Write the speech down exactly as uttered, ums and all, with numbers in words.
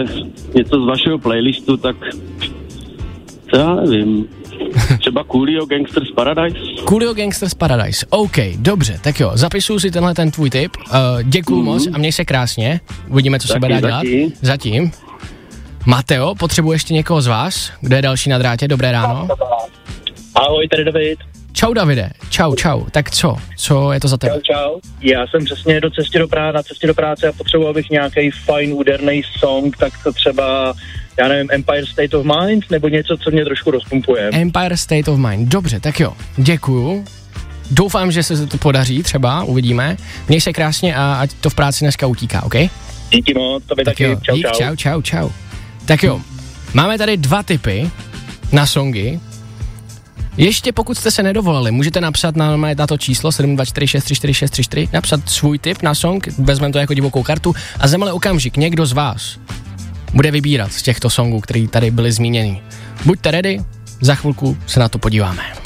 něco z vašeho playlistu, tak to já nevím. Třeba Coolio Gangsters Paradise? Coolio Gangsters Paradise, OK, dobře, tak jo, zapisuju si tenhle ten tvůj tip, uh, děkuju mm. moc a měj se krásně, uvidíme, co taky, se bude dát dělat. Zatím. Zatím. Mateo, potřebuje ještě někoho z vás? Kdo je další na drátě? Dobré ráno. Ahoj, tady David. Čau Davide, čau, čau. Tak co? Co je to za tebe? Čau, čau. Já jsem přesně do cesty do práce, na cestě do práce a potřeboval bych nějaký fajn úderný song, tak to třeba, já nevím, Empire State of Mind, nebo něco, co mě trošku rozpumpuje. Empire State of Mind, dobře, tak jo, děkuju. Doufám, že se to podaří třeba, uvidíme. Měj se krásně a ať to v práci dneska utíká, OK? Díky moc, tobě tak taky, jo, čau, dík, čau. čau, čau, čau. Tak jo, máme tady dva tipy na songy. Ještě pokud jste se nedovolali, můžete napsat na, na to číslo sedm dva čtyři šest tři čtyři šest tři čtyři, napsat svůj tip na song, vezmeme to jako divokou kartu a za malý okamžik někdo z vás bude vybírat z těchto songů, které tady byly zmíněny. Buďte ready, za chvilku se na to podíváme.